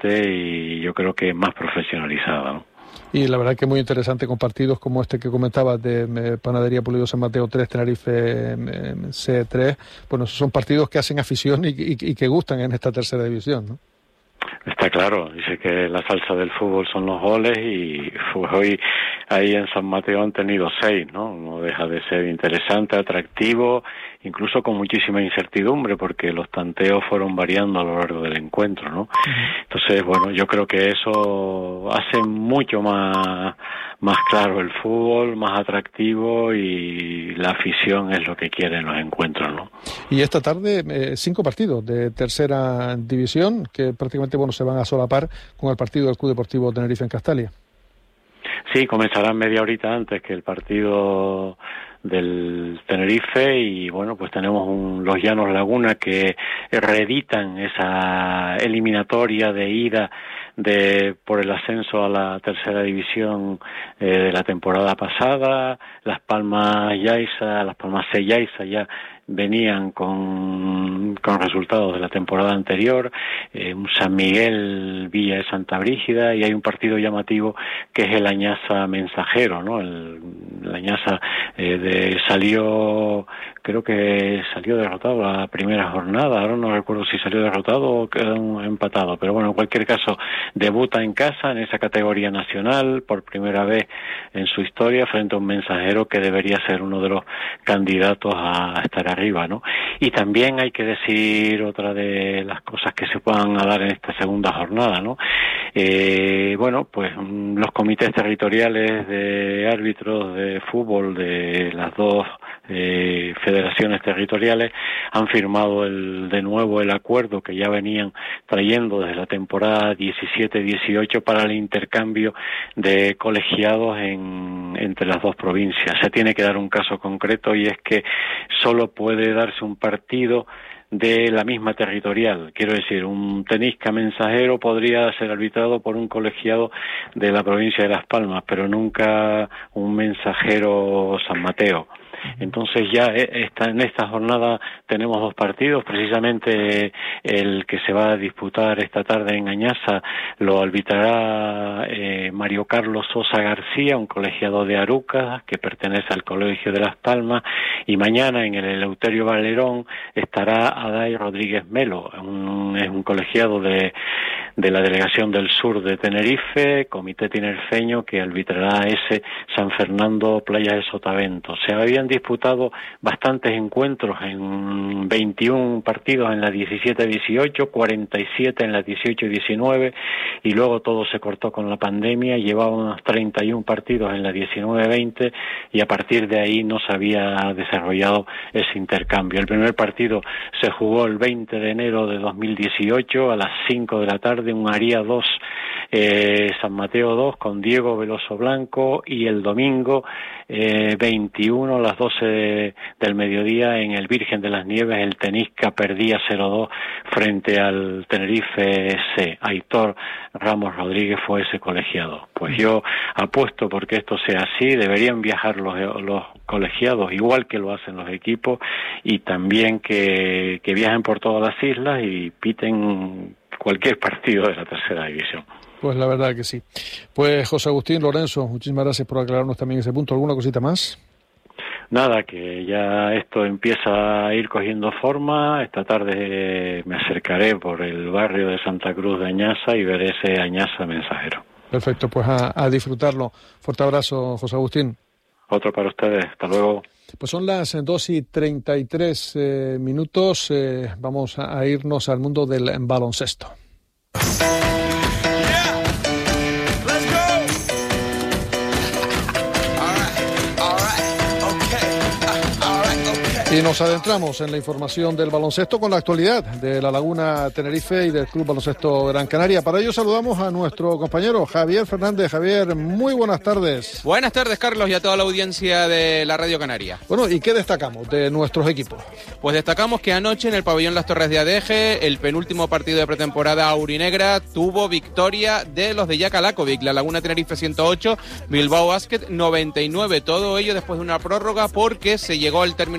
fuerte y yo creo que más profesionalizada, ¿no? Y la verdad que es muy interesante con partidos como este que comentabas de Panadería Pulido San Mateo 3, Tenerife C3. Bueno, son partidos que hacen afición y que gustan en esta tercera división, ¿no? Está claro, dice que la salsa del fútbol son los goles y pues hoy ahí en San Mateo han tenido 6, ¿no? No deja de ser interesante, atractivo, incluso con muchísima incertidumbre porque los tanteos fueron variando a lo largo del encuentro, ¿no? Entonces, bueno, yo creo que eso hace mucho más claro el fútbol, más atractivo y la afición es lo que quieren los encuentros, ¿no? Y esta tarde 5 partidos de tercera división que prácticamente, bueno, se van a solapar con el partido del Club Deportivo Tenerife en Castalia. Sí, comenzarán media horita antes que el partido del Tenerife y bueno, pues tenemos los Llanos Laguna que reeditan esa eliminatoria de ida por el ascenso a la tercera división de la temporada pasada. Las Palmas C Yaiza ya venían con resultados de la temporada anterior, un San Miguel Villa de Santa Brígida, y hay un partido llamativo que es el Añaza Mensajero, ¿no? El Añaza creo que salió derrotado la primera jornada, ahora no recuerdo si salió derrotado o quedó empatado, pero bueno, en cualquier caso debuta en casa en esa categoría nacional por primera vez en su historia frente a un Mensajero que debería ser uno de los candidatos a estar arriba, ¿no? Y también hay que decir otra de las cosas que se puedan dar en esta segunda jornada, ¿no? Bueno, pues los comités territoriales de árbitros de fútbol de las dos federaciones territoriales han firmado de nuevo el acuerdo que ya venían trayendo desde la temporada 17-18 para el intercambio de colegiados entre las dos provincias. Se tiene que dar un caso concreto y es que solo puede darse un partido de la misma territorial. Quiero decir, un Tenisca Mensajero podría ser arbitrado por un colegiado de la provincia de Las Palmas, pero nunca un Mensajero San Mateo. Entonces ya en esta jornada tenemos 2 partidos, precisamente el que se va a disputar esta tarde en Añaza lo arbitrará Mario Carlos Sosa García, un colegiado de Arucas que pertenece al Colegio de Las Palmas, y mañana en el Eleuterio Valerón estará Adai Rodríguez Melo, es un colegiado de la Delegación del Sur de Tenerife, comité tinerfeño, que arbitrará ese San Fernando Playa de Sotavento. Se habían disputado bastantes encuentros en 21 partidos en la 17-18, 47 en la 18-19 y luego todo se cortó con la pandemia. Llevábamos 31 partidos en la 19-20 y a partir de ahí no se había desarrollado ese intercambio. El primer partido se jugó el 20 de enero de 2018 a las 5 de la tarde, un Aría 2, San Mateo 2 con Diego Veloso Blanco, y el domingo 21 a las 12 del mediodía en el Virgen de las Nieves el Tenisca perdía 0-2 frente al Tenerife C. Aitor Ramos Rodríguez fue ese colegiado. Pues yo apuesto porque esto sea así, deberían viajar los colegiados igual que lo hacen los equipos, y también que viajen por todas las islas y piten cualquier partido de la tercera división. Pues la verdad que sí. Pues José Agustín Lorenzo, muchísimas gracias por aclararnos también ese punto. ¿Alguna cosita más? Nada, que ya esto empieza a ir cogiendo forma. Esta tarde me acercaré por el barrio de Santa Cruz de Añaza y veré ese Añaza Mensajero. Perfecto, pues a disfrutarlo. Fuerte abrazo, José Agustín. Otro para ustedes. Hasta luego. Pues son las 2:33 minutos. Vamos a irnos al mundo del baloncesto. Y nos adentramos en la información del baloncesto con la actualidad de La Laguna Tenerife y del Club Baloncesto Gran Canaria. Para ello saludamos a nuestro compañero Javier Fernández. Javier, muy buenas tardes. Buenas tardes, Carlos, y a toda la audiencia de la Radio Canaria. Bueno, ¿y qué destacamos de nuestros equipos? Pues destacamos que anoche en el pabellón Las Torres de Adeje, el penúltimo partido de pretemporada aurinegra, tuvo victoria de los de Jaka Lakovic. La Laguna Tenerife 108, Bilbao Basket 99. Todo ello después de una prórroga porque se llegó al término de los 40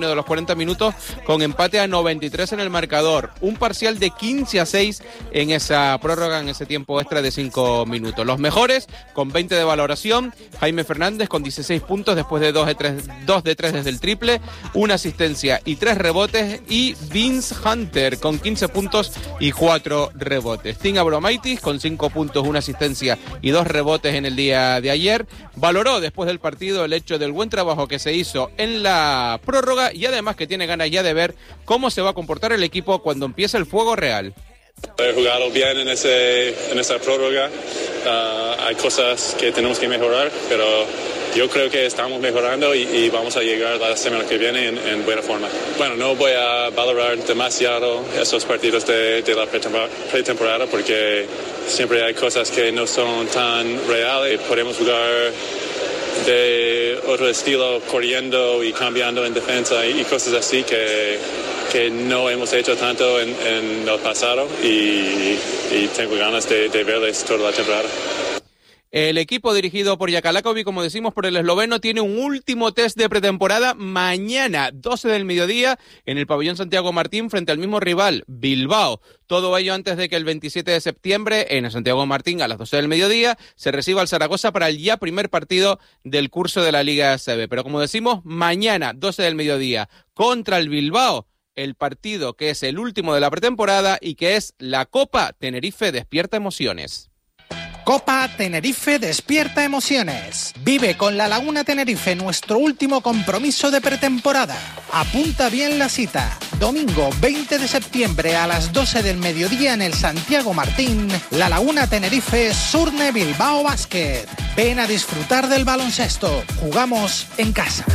90 minutos con empate a 93 en el marcador. Un parcial de 15-6 en esa prórroga, en ese tiempo extra de 5 minutos. Los mejores, con 20 de valoración, Jaime Fernández con 16 puntos después de 2 de 3 desde el triple, una asistencia y 3 rebotes, y Vince Hunter con 15 puntos y 4 rebotes. Tim Abromaitis con 5 puntos, una asistencia y 2 rebotes en el día de ayer. Valoró después del partido el hecho del buen trabajo que se hizo en la prórroga y además que tiene ganas ya de ver cómo se va a comportar el equipo cuando empiece el fuego real. He jugado bien en esa prórroga. Hay cosas que tenemos que mejorar, pero yo creo que estamos mejorando y vamos a llegar la semana que viene en buena forma. Bueno, no voy a valorar demasiado esos partidos de la pretemporada porque siempre hay cosas que no son tan reales. Podemos jugar de otro estilo, corriendo y cambiando en defensa y cosas así que no hemos hecho tanto en el pasado y tengo ganas de verles toda la temporada. El equipo dirigido por Jaka Lakovic, como decimos, por el esloveno, tiene un último test de pretemporada mañana, 12 del mediodía, en el pabellón Santiago Martín, frente al mismo rival, Bilbao. Todo ello antes de que el 27 de septiembre, en el Santiago Martín, a las 12 del mediodía, se reciba al Zaragoza para el ya primer partido del curso de la Liga ACB. Pero como decimos, mañana, 12 del mediodía, contra el Bilbao, el partido que es el último de la pretemporada y que es la Copa Tenerife Despierta Emociones. Copa Tenerife Despierta Emociones. Vive con la Laguna Tenerife nuestro último compromiso de pretemporada. Apunta bien la cita. Domingo 20 de septiembre a las 12 del mediodía en el Santiago Martín, La Laguna Tenerife Surne Bilbao Basket. Ven a disfrutar del baloncesto. Jugamos en casa.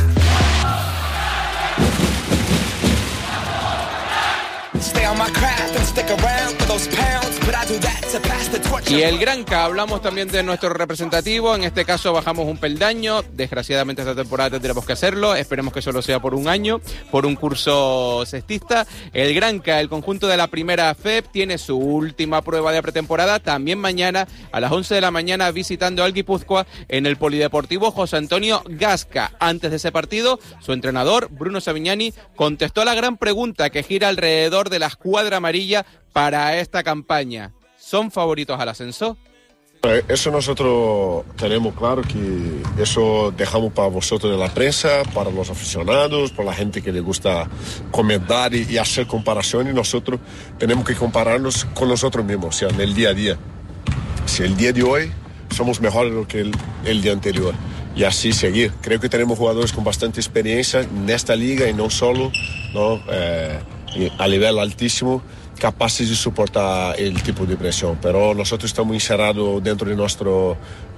Y el Granca, hablamos también de nuestro representativo, en este caso bajamos un peldaño, desgraciadamente esta temporada tendremos que hacerlo, esperemos que solo sea por un año, por un curso cestista. El Granca, el conjunto de la primera FEP, tiene su última prueba de pretemporada, también mañana a las 11 de la mañana visitando al Guipúzcoa en el Polideportivo José Antonio Gasca. Antes de ese partido, su entrenador, Bruno Savignani, contestó a la gran pregunta que gira alrededor de la escuadra amarilla para esta campaña. ¿Son favoritos al ascenso? Eso nosotros tenemos claro que eso dejamos para vosotros de la prensa, para los aficionados, para la gente que le gusta comentar y hacer comparaciones. Nosotros tenemos que compararnos con nosotros mismos, o sea, en el día a día. Si el día de hoy somos mejores do que el día anterior. Y así seguir. Creo que tenemos jugadores con bastante experiencia en esta liga y no solo, ¿no? A nivel altísimo, capaces de soportar el tipo de presión. Pero nosotros estamos encerrados dentro de nuestro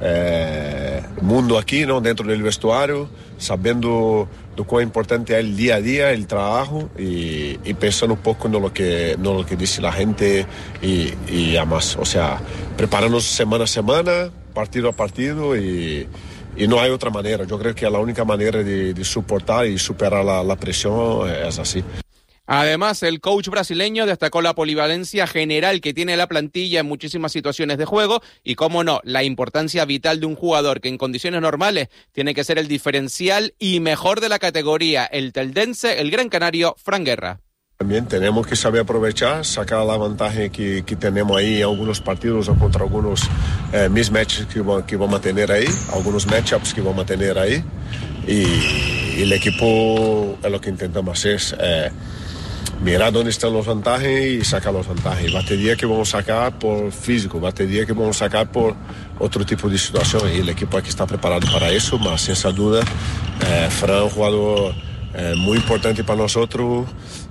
mundo aquí, ¿no? Dentro del vestuario, sabiendo de cuán importante es el día a día, el trabajo y pensando un poco en lo que dice la gente y además, o sea, prepararnos semana a semana, partido a partido y no hay otra manera. Yo creo que la única manera de soportar y superar la presión es así. Además, el coach brasileño destacó la polivalencia general que tiene la plantilla en muchísimas situaciones de juego y, cómo no, la importancia vital de un jugador que en condiciones normales tiene que ser el diferencial y mejor de la categoría, el teldense, el gran canario, Fran Guerra. También tenemos que saber aprovechar, sacar la ventaja que tenemos ahí en algunos partidos o contra algunos mismatches que vamos a tener ahí, algunos matchups que vamos a tener ahí. Y el equipo es lo que intentamos hacer, mirar dónde están los vantajes y sacar los vantajes. Batería que vamos a sacar por físico, batería que vamos a sacar por otro tipo de situación. Y el equipo hay que estar preparado para eso, más sin esa duda, Fran es un jugador muy importante para nosotros.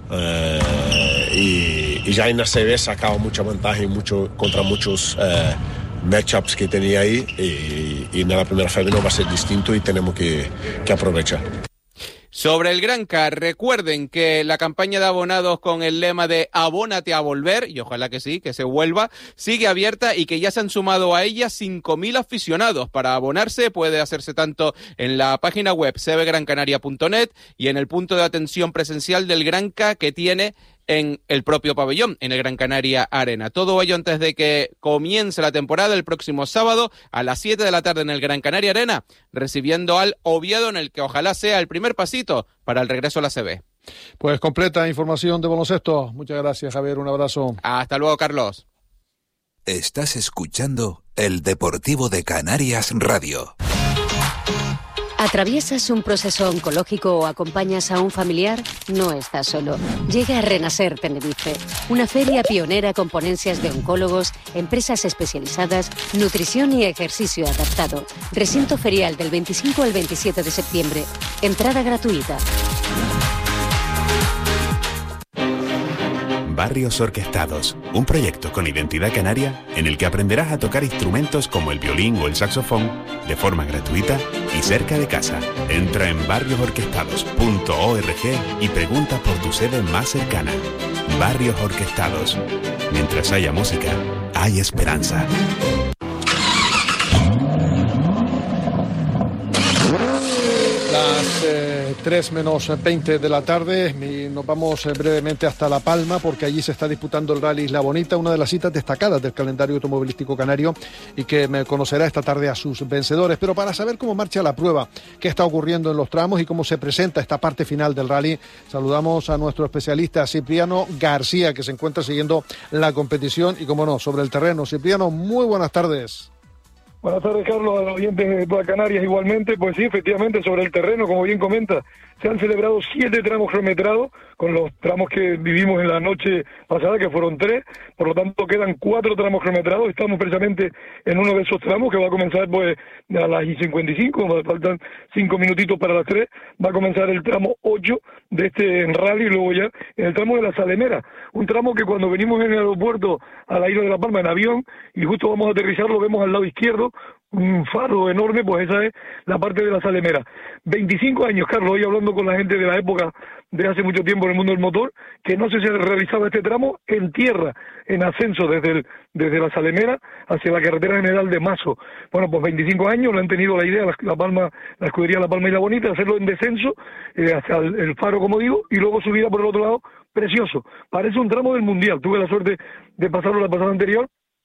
Y ya en la CB sacaba mucha ventaja contra muchos matchups que tenía ahí y en la primera fase no va a ser distinto y tenemos que aprovechar. Sobre el Granca, recuerden que la campaña de abonados con el lema de abónate a volver, y ojalá que sí, que se vuelva, sigue abierta y que ya se han sumado a ella 5.000 aficionados. Para abonarse puede hacerse tanto en la página web cbgrancanaria.net y en el punto de atención presencial del Granca que tiene en el propio pabellón, en el Gran Canaria Arena. Todo ello antes de que comience la temporada el próximo sábado a las 7 de la tarde en el Gran Canaria Arena, recibiendo al Oviedo, en el que ojalá sea el primer pasito para el regreso a la CB. Pues completa información de baloncesto. Muchas gracias, Javier. Un abrazo. Hasta luego, Carlos. Estás escuchando El Deportivo de Canarias Radio. ¿Atraviesas un proceso oncológico o acompañas a un familiar? No estás solo. Llega a Renacer Tenerife, una feria pionera con ponencias de oncólogos, empresas especializadas, nutrición y ejercicio adaptado. Recinto ferial del 25 al 27 de septiembre. Entrada gratuita. Barrios Orquestados, un proyecto con identidad canaria en el que aprenderás a tocar instrumentos como el violín o el saxofón de forma gratuita y cerca de casa. Entra en barriosorquestados.org y pregunta por tu sede más cercana. Barrios Orquestados. Mientras haya música, hay esperanza. Las 3 menos 20 de la tarde y nos vamos brevemente hasta La Palma porque allí se está disputando el Rally Isla Bonita, una de las citas destacadas del calendario automovilístico canario y que me conocerá esta tarde a sus vencedores. Pero para saber cómo marcha la prueba, qué está ocurriendo en los tramos y cómo se presenta esta parte final del rally, saludamos a nuestro especialista Cipriano García, que se encuentra siguiendo la competición y, como no, sobre el terreno. Cipriano, muy buenas tardes. Buenas tardes, Carlos, a los oyentes de toda Canarias igualmente. Pues sí, efectivamente, sobre el terreno, como bien comenta, se han celebrado 7 tramos cronometrados, con los tramos que vivimos en la noche pasada, que fueron 3, por lo tanto quedan 4 tramos cronometrados. Estamos precisamente en uno de esos tramos que va a comenzar pues a las 55, faltan 5 minutitos para las 3, va a comenzar el tramo 8 de este rally, y luego ya en el tramo de la Salemera, un tramo que cuando venimos en el aeropuerto a la isla de La Palma en avión y justo vamos a aterrizar, lo vemos al lado izquierdo, un faro enorme, pues esa es la parte de la Salemera. 25 años, Carlos, hoy hablando con la gente de la época de hace mucho tiempo en el mundo del motor, que no se realizaba este tramo en tierra, en ascenso desde la Salemera hacia la carretera general de Mazo. Bueno, pues 25 años, no han tenido la idea, la Palma, la escudería La Palma y La Bonita, hacerlo en descenso, hacia el faro, como digo, y luego subida por el otro lado, precioso. Parece un tramo del Mundial, tuve la suerte de pasarlo la pasada anterior,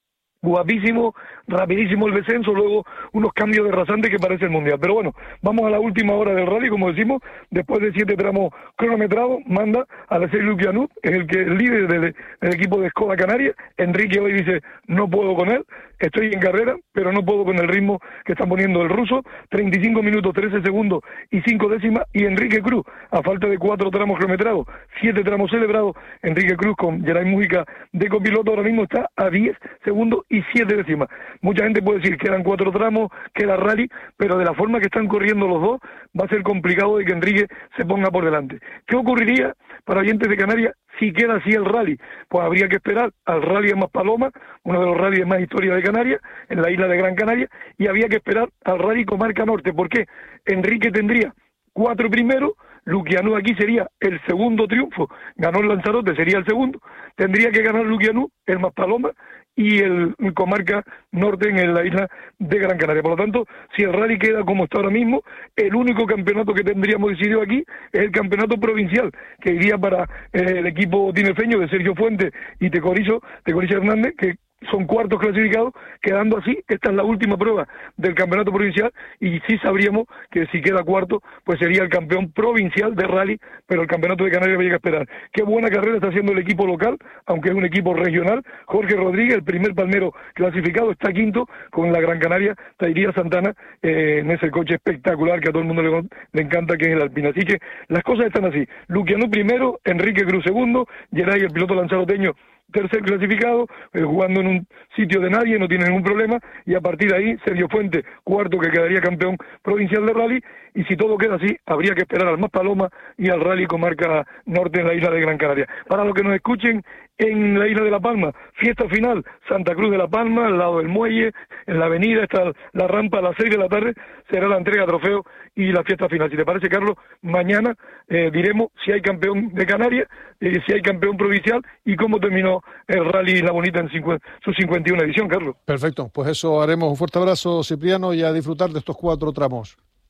guapísimo, rapidísimo el descenso, luego unos cambios de rasante que parece el Mundial. Pero bueno, vamos a la última hora del rally, como decimos, después de 7 tramos cronometrados, manda a Alexei Lukianov, es el líder del equipo de Skoda Canaria. Enrique hoy dice, no puedo con él, estoy en carrera, pero no puedo con el ritmo que está poniendo el ruso, 35 minutos, 13 segundos y 5 décimas, y Enrique Cruz, a falta de 4 tramos cronometrados, 7 tramos celebrados, Enrique Cruz con Geray Mújica de copiloto ahora mismo está a 10 segundos y 7 décimas. Mucha gente puede decir que eran 4 tramos, que era rally, pero de la forma que están corriendo los dos, va a ser complicado de que Enrique se ponga por delante. ¿Qué ocurriría para oyentes de Canarias si queda así el rally? Pues habría que esperar al rally de Maspaloma, uno de los rallies de más historia de Canarias, en la isla de Gran Canaria, y había que esperar al rally Comarca Norte. ¿Por qué? Enrique tendría 4 primeros, Lukianov aquí sería el segundo triunfo, ganó el Lanzarote, sería el segundo, tendría que ganar Lukianov, el Maspaloma y el Comarca Norte en la isla de Gran Canaria. Por lo tanto, si el rally queda como está ahora mismo, el único campeonato que tendríamos decidido aquí es el campeonato provincial, que iría para el equipo tinerfeño de Sergio Fuentes y Tecorizo Hernández, que son cuartos clasificados, quedando así. Esta es la última prueba del campeonato provincial y sí sabríamos que si queda cuarto, pues sería el campeón provincial de rally, pero el campeonato de Canarias habría que esperar. Qué buena carrera está haciendo el equipo local, aunque es un equipo regional. Jorge Rodríguez, el primer palmero clasificado, está quinto con la Gran Canaria, Tairía Santana, en ese coche espectacular que a todo el mundo le encanta, que es el Alpina. Así que las cosas están así. Lukianov primero, Enrique Cruz segundo, Geray, el piloto lanzaroteño, tercer clasificado, jugando en un sitio de nadie, no tiene ningún problema, y a partir de ahí Sergio Fuentes, cuarto, que quedaría campeón provincial de rally, y si todo queda así, habría que esperar al Maspaloma y al rally Comarca Norte en la isla de Gran Canaria. Para los que nos escuchen en la isla de La Palma, fiesta final, Santa Cruz de La Palma, al lado del muelle, en la avenida, está la rampa a las 6 de la tarde, será la entrega de trofeo y la fiesta final. Si te parece, Carlos, mañana diremos si hay campeón de Canarias, si hay campeón provincial y cómo terminó el rally La Bonita en su 51 edición, Carlos. Perfecto, pues eso haremos. Un fuerte abrazo, Cipriano, y a disfrutar de estos 4 tramos.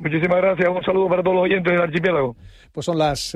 Muchísimas gracias, un saludo para todos los oyentes del archipiélago. Pues son las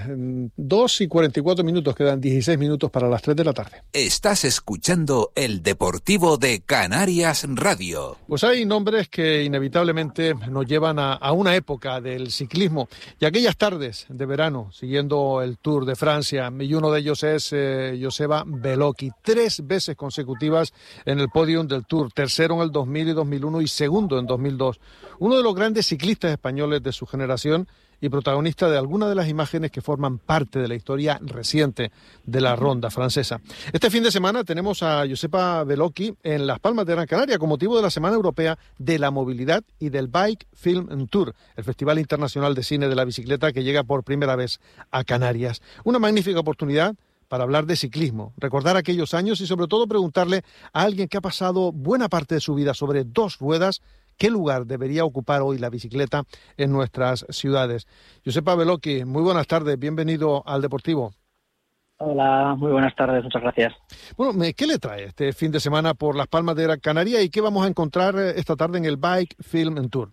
2:44, quedan 16 minutos para las 3 de la tarde. Estás escuchando El Deportivo de Canarias Radio. Pues hay nombres que inevitablemente nos llevan a una época del ciclismo y aquellas tardes de verano siguiendo el Tour de Francia, y uno de ellos es Joseba Bellocchi, 3 veces consecutivas en el podium del Tour, tercero en el 2000 y 2001 y segundo en 2002. Uno de los grandes ciclistas españoles de su generación y protagonista de algunas de las imágenes que forman parte de la historia reciente de la ronda francesa. Este fin de semana tenemos a Joseba Bellocchi en Las Palmas de Gran Canaria con motivo de la Semana Europea de la Movilidad y del Bike Film Tour, el Festival Internacional de Cine de la Bicicleta que llega por primera vez a Canarias. Una magnífica oportunidad para hablar de ciclismo, recordar aquellos años y sobre todo preguntarle a alguien que ha pasado buena parte de su vida sobre 2 ruedas qué lugar debería ocupar hoy la bicicleta en nuestras ciudades. Joseba Bellocchi, muy buenas tardes, bienvenido al Deportivo. Hola, muy buenas tardes, muchas gracias. Bueno, ¿qué le trae este fin de semana por Las Palmas de Gran Canaria y qué vamos a encontrar esta tarde en el Bike Film Tour?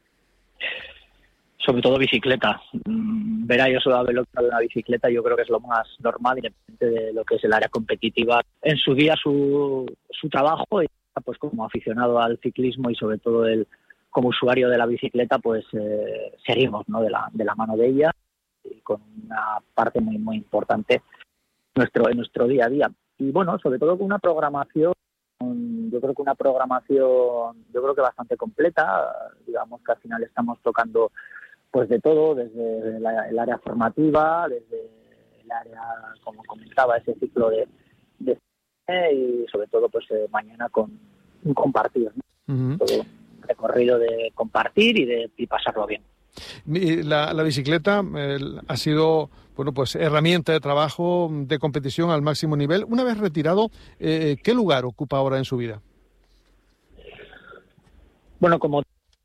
Sobre todo bicicleta. Ver a Joseba Bellocchi de una bicicleta yo creo que es lo más normal, independientemente de lo que es el área competitiva. En su día su trabajo, pues como aficionado al ciclismo y sobre todo como usuario de la bicicleta, pues seguimos, ¿no? de la mano de ella y con una parte muy muy importante en nuestro día a día. Y bueno, sobre todo con una programación, yo creo que bastante completa. Digamos que al final estamos tocando pues de todo, desde el área formativa, desde el área, como comentaba, ese ciclo de y sobre todo pues mañana con un compartir, ¿no? Todo un recorrido de compartir y pasarlo bien. La bicicleta ha sido, bueno, pues herramienta de trabajo, de competición al máximo nivel. Una vez retirado, ¿qué lugar ocupa ahora en su vida? Bueno, como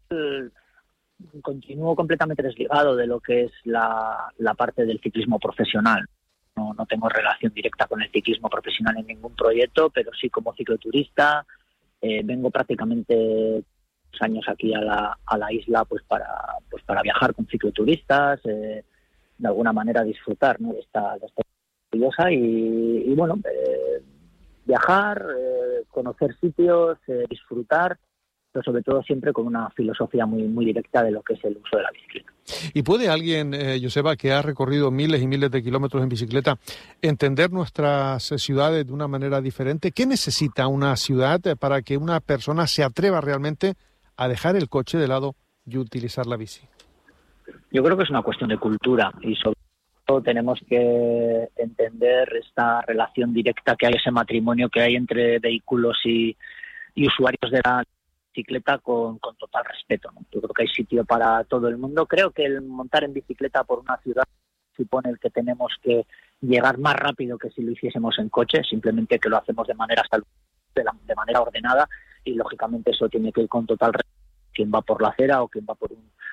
continúo completamente desligado de lo que es la parte del ciclismo profesional. No tengo relación directa con el ciclismo profesional en ningún proyecto, pero sí como cicloturista. Vengo prácticamente años aquí a la isla pues para viajar con cicloturistas, de alguna manera disfrutar, ¿no? de esta maravillosa y bueno, viajar, conocer sitios, disfrutar, pero sobre todo siempre con una filosofía muy muy directa de lo que es el uso de la bicicleta. ¿Y puede alguien, Joseba, que ha recorrido miles y miles de kilómetros en bicicleta, entender nuestras ciudades de una manera diferente? ¿Qué necesita una ciudad para que una persona se atreva realmente a dejar el coche de lado y utilizar la bici? Yo creo que es una cuestión de cultura y sobre todo tenemos que entender esta relación directa que hay, ese matrimonio que hay entre vehículos y usuarios de la bicicleta con total respeto, ¿no? Yo creo que hay sitio para todo el mundo. Creo que el montar en bicicleta por una ciudad supone el que tenemos que llegar más rápido que si lo hiciésemos en coche, simplemente que lo hacemos de manera saludable, de manera ordenada, y lógicamente eso tiene que ir con total respeto. Quien va por la acera o quien va por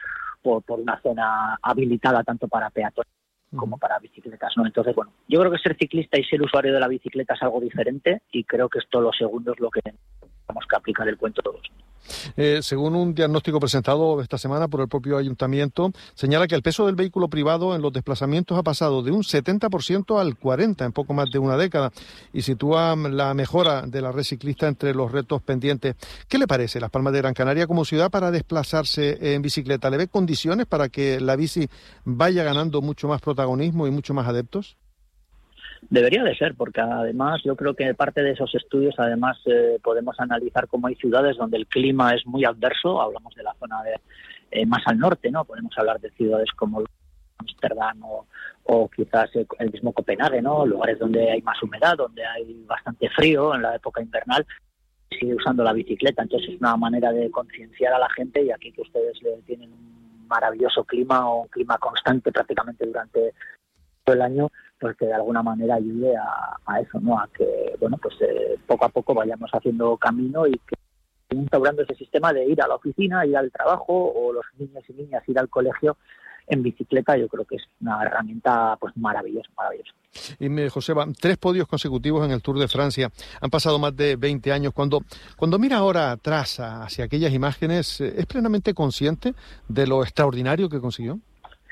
una zona habilitada tanto para peatones como para bicicletas, ¿no? Entonces, bueno, yo creo que ser ciclista y ser usuario de la bicicleta es algo diferente y creo que esto lo segundo es lo que tenemos que aplicar el cuento todos. Según un diagnóstico presentado esta semana por el propio ayuntamiento, señala que el peso del vehículo privado en los desplazamientos ha pasado de un 70% al 40% en poco más de una década y sitúa la mejora de la red ciclista entre los retos pendientes. ¿Qué le parece Las Palmas de Gran Canaria como ciudad para desplazarse en bicicleta? ¿Le ve condiciones para que la bici vaya ganando mucho más protagonismo y mucho más adeptos? Debería de ser, porque además yo creo que parte de esos estudios además podemos analizar cómo hay ciudades donde el clima es muy adverso. Hablamos de la zona más al norte, ¿no? Podemos hablar de ciudades como Ámsterdam o quizás el mismo Copenhague, ¿no? Lugares donde hay más humedad, donde hay bastante frío en la época invernal, sigue usando la bicicleta. Entonces es una manera de concienciar a la gente, y aquí que ustedes tienen un maravilloso clima o un clima constante prácticamente durante todo el año, pues que de alguna manera ayude a eso, ¿no? A que, bueno, pues poco a poco vayamos haciendo camino y que instaurando ese sistema de ir a la oficina, ir al trabajo, o los niños y niñas ir al colegio en bicicleta, yo creo que es una herramienta pues maravillosa. Y Joseba, 3 podios consecutivos en el Tour de Francia. Han pasado más de 20 años. Cuando mira ahora atrás hacia aquellas imágenes, ¿es plenamente consciente de lo extraordinario que consiguió?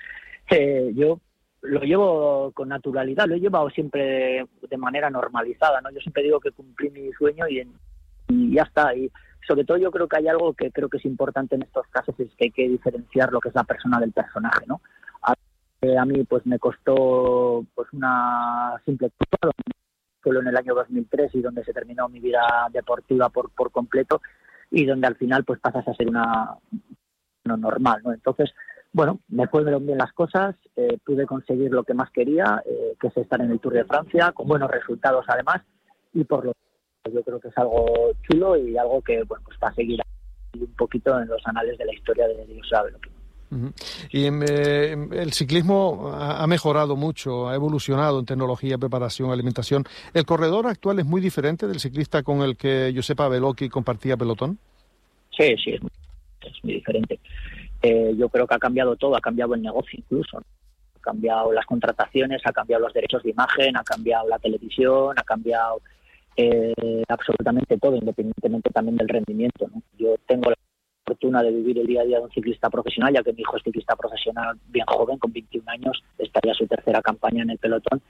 Yo lo llevo con naturalidad, lo he llevado siempre de manera normalizada, ¿no? Yo siempre digo que cumplí mi sueño y ya está. Y sobre todo yo creo que hay algo que creo que es importante en estos casos, es que hay que diferenciar lo que es la persona del personaje, ¿no? A mí pues me costó pues una simple prueba, solo en el año 2003, y donde se terminó mi vida deportiva por completo, y donde al final pues pasas a ser una normal, ¿no? Entonces, bueno, me fueron bien las cosas, pude conseguir lo que más quería, que es estar en el Tour de Francia, con buenos resultados además, y por lo tanto yo creo que es algo chulo y algo que, bueno, pues va a seguir un poquito en los anales de la historia de Joseba Beloki. Uh-huh. Y el ciclismo ha mejorado mucho, ha evolucionado en tecnología, preparación, alimentación. ¿El corredor actual es muy diferente del ciclista con el que Joseba Beloki compartía pelotón? Sí, es muy diferente. Yo creo que ha cambiado todo, ha cambiado el negocio incluso, ¿no? Ha cambiado las contrataciones, ha cambiado los derechos de imagen, ha cambiado la televisión, ha cambiado absolutamente todo, independientemente también del rendimiento, ¿no? Yo tengo la fortuna de vivir el día a día de un ciclista profesional, ya que mi hijo es ciclista profesional bien joven, con 21 años, está ya su tercera campaña en el pelotón,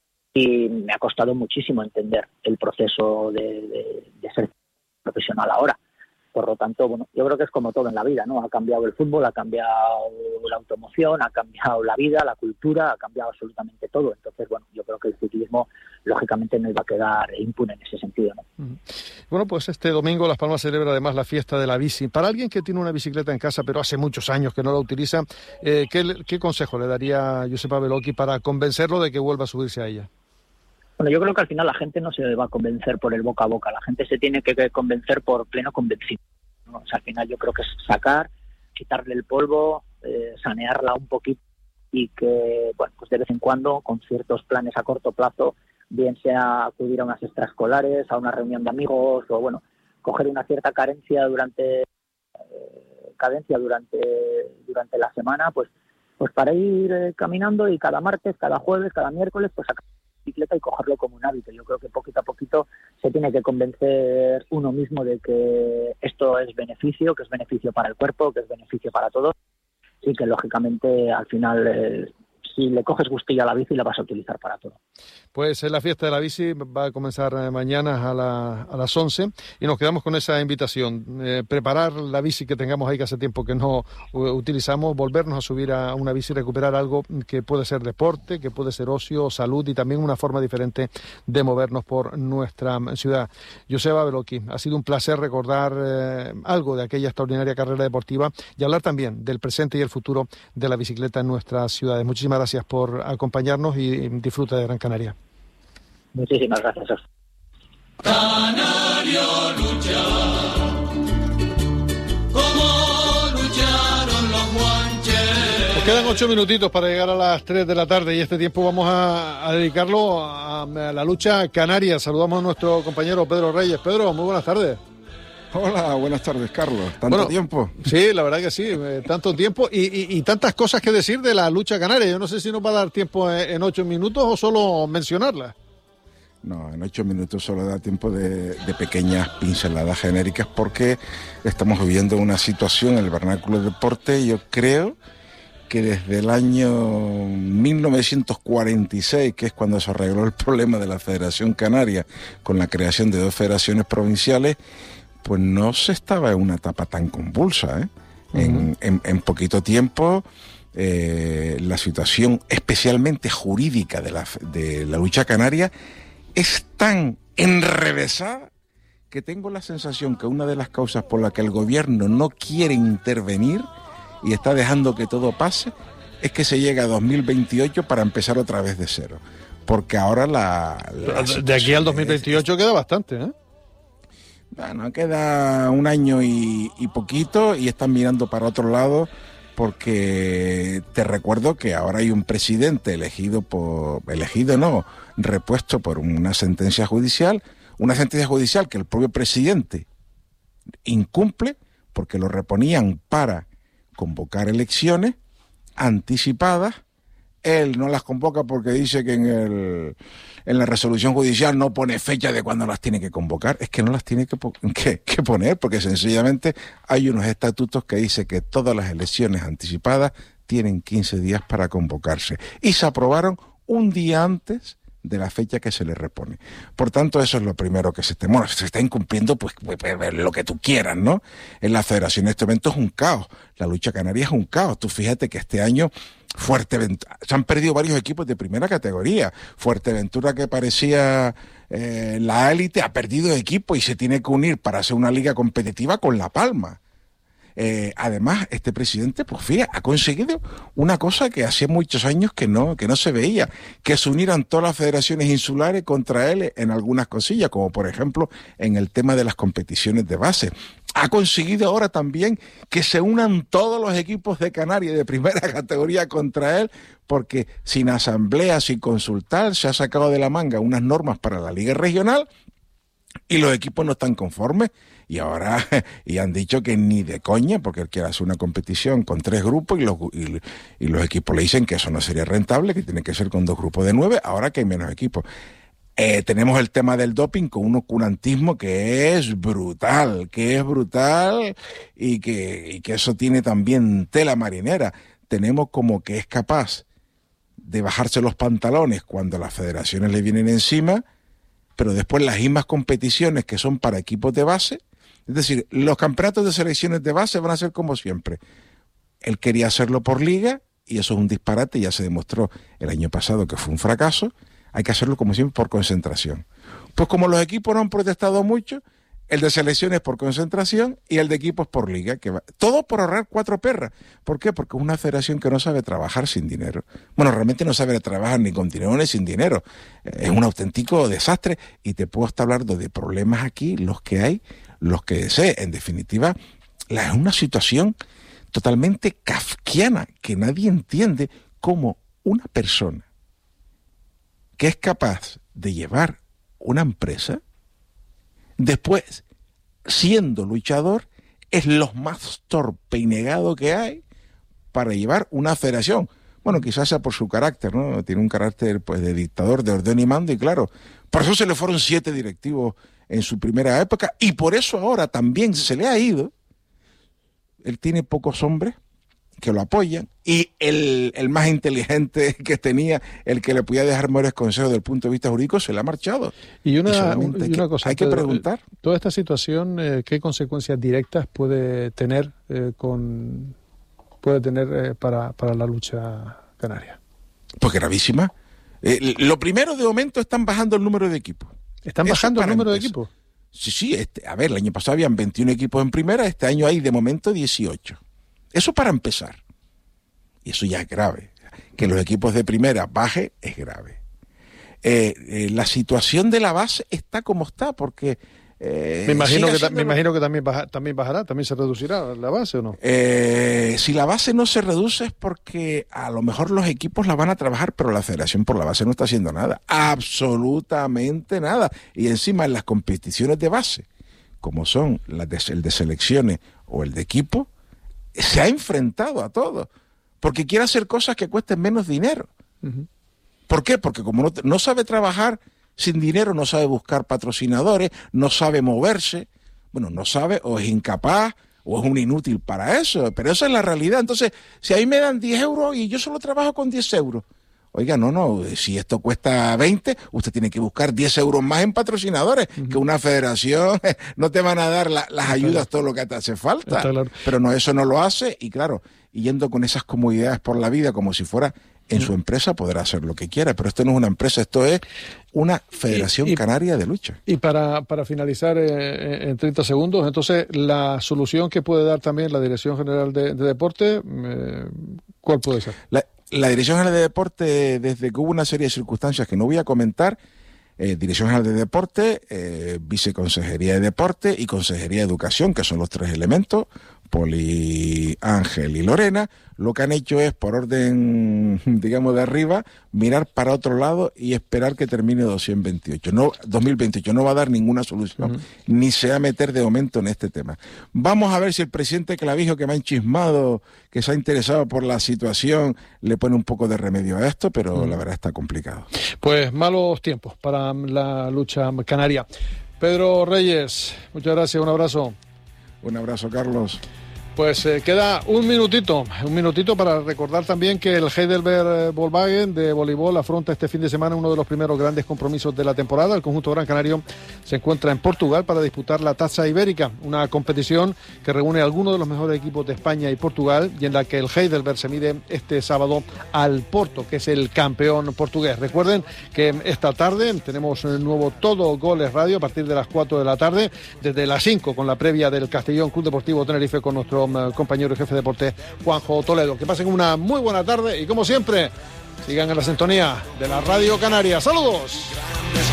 y me ha costado muchísimo entender el proceso de ser profesional ahora. Por lo tanto, bueno, yo creo que es como todo en la vida, ¿no? Ha cambiado el fútbol, ha cambiado la automoción, ha cambiado la vida, la cultura, ha cambiado absolutamente todo. Entonces, bueno, yo creo que el ciclismo, lógicamente, no iba a quedar impune en ese sentido, ¿no? Bueno, pues este domingo Las Palmas celebra además la fiesta de la bici. Para alguien que tiene una bicicleta en casa, pero hace muchos años que no la utiliza, ¿qué consejo le daría Joseba Beloki para convencerlo de que vuelva a subirse a ella? Bueno, yo creo que al final la gente no se va a convencer por el boca a boca, la gente se tiene que convencer por pleno convencimiento, ¿no? O sea, al final yo creo que es sacar, quitarle el polvo, sanearla un poquito, y que, bueno, pues de vez en cuando, con ciertos planes a corto plazo, bien sea acudir a unas extraescolares, a una reunión de amigos, o bueno, coger una cierta cadencia durante la semana, pues para ir caminando, y cada martes, cada jueves, cada miércoles, pues sacar bicicleta y cogerlo como un hábito. Yo creo que poquito a poquito se tiene que convencer uno mismo de que esto es beneficio, que es beneficio para el cuerpo, que es beneficio para todos, y que lógicamente al final si le coges gustillo a la bici la vas a utilizar para todo. Pues la fiesta de la bici va a comenzar mañana a las 11 y nos quedamos con esa invitación. Preparar la bici que tengamos ahí, que hace tiempo que no utilizamos, volvernos a subir a una bici, recuperar algo que puede ser deporte, que puede ser ocio, salud y también una forma diferente de movernos por nuestra ciudad. Joseba Beloki, ha sido un placer recordar algo de aquella extraordinaria carrera deportiva y hablar también del presente y el futuro de la bicicleta en nuestras ciudades. Muchísimas gracias por acompañarnos y disfruta de Gran Canaria. Muchísimas gracias. Canario lucha, como lucharon los guanches. Nos quedan 8 minutitos para llegar a las 3 de la tarde y este tiempo vamos a dedicarlo a la lucha canaria. Saludamos a nuestro compañero Pedro Reyes. Pedro, muy buenas tardes. Hola, buenas tardes, Carlos. ¿Tanto tiempo? Sí, la verdad que sí, tanto tiempo y tantas cosas que decir de la lucha canaria. Yo no sé si nos va a dar tiempo en 8 minutos o solo mencionarla. No, en 8 minutos solo da tiempo de pequeñas pinceladas genéricas, porque estamos viviendo una situación en el vernáculo del deporte, yo creo que desde el año 1946, que es cuando se arregló el problema de la Federación Canaria con la creación de 2 federaciones provinciales, pues no se estaba en una etapa tan convulsa, ¿eh? Uh-huh. En poquito tiempo, la situación especialmente jurídica de la lucha canaria es tan enrevesada que tengo la sensación que una de las causas por la que el gobierno no quiere intervenir y está dejando que todo pase es que se llega a 2028 para empezar otra vez de cero. Porque ahora de aquí al 2028 queda bastante, ¿eh? Bueno, queda un año y poquito, y están mirando para otro lado, porque te recuerdo que ahora hay un presidente repuesto por una sentencia judicial que el propio presidente incumple, porque lo reponían para convocar elecciones, anticipadas. Él no las convoca porque dice que en la resolución judicial no pone fecha de cuándo las tiene que convocar. Es que no las tiene que poner, porque sencillamente hay unos estatutos que dicen que todas las elecciones anticipadas tienen 15 días para convocarse. Y se aprobaron un día antes de la fecha que se le repone. Por tanto, eso es lo primero que se está incumpliendo, pues lo que tú quieras, ¿no? En la federación en este momento es un caos. La lucha canaria es un caos. Tú fíjate que este año Fuerteventura, se han perdido varios equipos de primera categoría. Fuerteventura, que parecía la élite, ha perdido equipo y se tiene que unir para hacer una liga competitiva con La Palma. Además, este presidente, pues fíjate, ha conseguido una cosa que hacía muchos años que no se veía, que se unieran todas las federaciones insulares contra él en algunas cosillas, como por ejemplo en el tema de las competiciones de base. Ha conseguido ahora también que se unan todos los equipos de Canarias de primera categoría contra él, porque sin asamblea, sin consultar, se ha sacado de la manga unas normas para la liga regional y los equipos no están conformes. Y ahora han dicho que ni de coña, porque él quiere hacer una competición con 3 grupos y los equipos le dicen que eso no sería rentable, que tiene que ser con 2 grupos de 9, ahora que hay menos equipos. Tenemos el tema del doping con un oscurantismo que es brutal y que eso tiene también tela marinera. Tenemos como que es capaz de bajarse los pantalones cuando las federaciones le vienen encima, pero después las mismas competiciones que son para equipos de base, es decir, los campeonatos de selecciones de base van a ser como siempre. Él quería hacerlo por liga y eso es un disparate, ya se demostró el año pasado que fue un fracaso. Hay que hacerlo como siempre por concentración. Pues como los equipos no han protestado mucho, el de selecciones por concentración y el de equipos por liga, todo por ahorrar 4 perras. ¿Por qué? Porque es una federación que no sabe trabajar sin dinero. Bueno, realmente no sabe trabajar ni con dinero ni sin dinero. Es un auténtico desastre y te puedo estar hablando de problemas aquí, los que hay, los que desee. En definitiva, es una situación totalmente kafkiana, que nadie entiende cómo una persona que es capaz de llevar una empresa, después, siendo luchador, es lo más torpe y negado que hay para llevar una federación. Bueno, quizás sea por su carácter, ¿no? Tiene un carácter pues de dictador, de orden y mando, y claro, por eso se le fueron 7 directivos en su primera época, y por eso ahora también se le ha ido. Él tiene pocos hombres que lo apoyan, y el más inteligente que tenía, el que le podía dejar mejores consejos desde el punto de vista jurídico, se le ha marchado. Y una cosa, hay que preguntar. Toda esta situación, ¿qué consecuencias directas puede tener para la lucha canaria? Pues gravísima. Lo primero, de momento, están bajando el número de equipos. ¿Están bajando el número de equipos? Sí, a ver, el año pasado habían 21 equipos en primera, este año hay de momento 18. Eso para empezar. Y eso ya es grave. Que los equipos de primera baje es grave. La situación de la base está como está, porque... me imagino que también bajará, también se reducirá la base, ¿o no? Si la base no se reduce es porque a lo mejor los equipos la van a trabajar, pero la federación por la base no está haciendo nada. Absolutamente nada. Y encima en las competiciones de base, como son el de selecciones o el de equipo, se ha enfrentado a todo, porque quiere hacer cosas que cuesten menos dinero. Uh-huh. ¿Por qué? Porque como no sabe trabajar sin dinero, no sabe buscar patrocinadores, no sabe moverse, bueno, no sabe, o es incapaz, o es un inútil para eso, pero esa es la realidad. Entonces, si a mí me dan 10 euros y yo solo trabajo con 10 euros, oiga, no, si esto cuesta 20, usted tiene que buscar 10 euros más en patrocinadores, uh-huh, que una federación no te van a dar las ayudas, todo lo que te hace falta. Claro. Pero no, eso no lo hace, y claro, yendo con esas comodidades por la vida como si fuera en su empresa, podrá hacer lo que quiera, pero esto no es una empresa, esto es una federación canaria de lucha. Y para finalizar en 30 segundos, entonces, la solución que puede dar también la Dirección General de Deporte, ¿cuál puede ser? La Dirección General de Deporte, desde que hubo una serie de circunstancias que no voy a comentar, Dirección General de Deporte, Viceconsejería de Deporte y Consejería de Educación, que son los 3 elementos, Poli, Ángel y Lorena, lo que han hecho es, por orden, digamos, de arriba, mirar para otro lado y esperar que termine 2028. No va a dar ninguna solución, ni se va a meter de momento en este tema. Vamos a ver si el presidente Clavijo, que me ha enchismado, que se ha interesado por la situación, le pone un poco de remedio a esto, pero la verdad está complicado. Pues malos tiempos para la lucha canaria. Pedro Reyes, muchas gracias, un abrazo. Un abrazo, Carlos. Pues queda un minutito para recordar también que el Heidelberg Volkswagen de voleibol afronta este fin de semana uno de los primeros grandes compromisos de la temporada. El conjunto gran canario se encuentra en Portugal para disputar la Taça Ibérica, una competición que reúne a algunos de los mejores equipos de España y Portugal y en la que el Heidelberg se mide este sábado al Porto, que es el campeón portugués. Recuerden que esta tarde tenemos un nuevo Todo Goles Radio a partir de las 4 de la tarde, desde las 5 con la previa del Castellón Club Deportivo Tenerife con nuestro compañero y jefe de deporte Juanjo Toledo. Que pasen una muy buena tarde y como siempre sigan en la sintonía de la Radio Canaria. ¡Saludos!